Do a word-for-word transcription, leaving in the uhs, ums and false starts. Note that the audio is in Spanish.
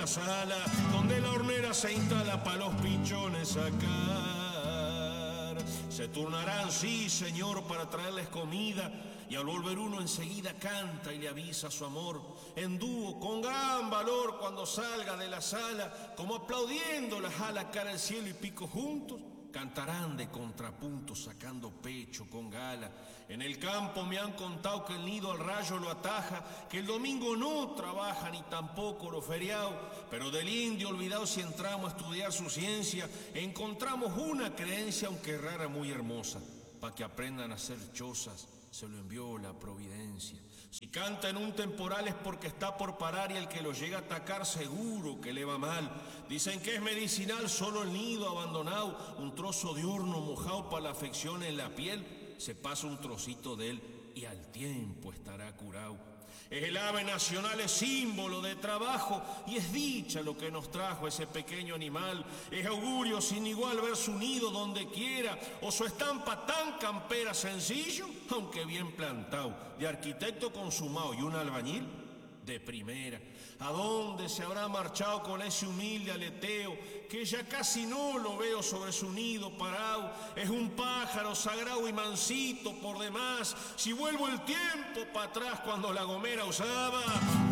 sala, donde la hornera se instala pa' los pichones sacar. Se turnarán, sí, señor, para traerles comida, y al volver uno enseguida canta y le avisa a su amor, en dúo, con gran valor, cuando salga de la sala, como aplaudiendo las alas cara al cielo y pico juntos, cantarán de contrapunto sacando pecho con gala. En el campo me han contado que el nido al rayo lo ataja, que el domingo no trabaja ni tampoco lo feriado, pero del indio olvidado si entramos a estudiar su ciencia, encontramos una creencia, aunque rara, muy hermosa, pa' que aprendan a hacer chozas, se lo envió la providencia. Si canta en un temporal es porque está por parar y el que lo llega a atacar seguro que le va mal. Dicen que es medicinal solo el nido abandonado, un trozo de horno mojado para la afección en la piel, se pasa un trocito de él y al tiempo estará curado. Es el ave nacional, es símbolo de trabajo y es dicha lo que nos trajo ese pequeño animal. Es augurio sin igual ver su nido donde quiera o su estampa tan campera, sencillo, aunque bien plantado, de arquitecto consumado y un albañil de primera. ¿A dónde se habrá marchado con ese humilde aleteo que ya casi no lo veo sobre su nido parado? Es un pájaro sagrado y mansito por demás. Si vuelvo el tiempo para atrás cuando la gomera usaba